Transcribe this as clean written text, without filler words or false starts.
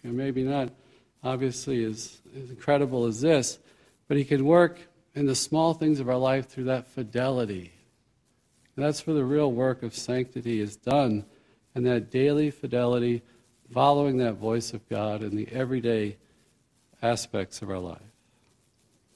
and maybe not obviously as incredible as this, but he can work in the small things of our life through that fidelity. And that's where the real work of sanctity is done, and that daily fidelity, following that voice of God in the everyday aspects of our life.